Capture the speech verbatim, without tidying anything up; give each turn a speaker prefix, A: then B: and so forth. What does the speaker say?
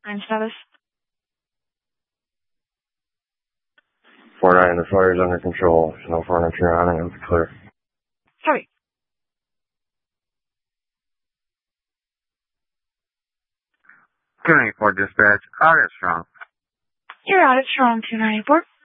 A: I'm status.
B: four nine, the fire's under control. There's no furniture on it. It's clear.
A: Sorry.
C: two ninety-four dispatch, out at Strong.
A: You're out at Strong two ninety-four.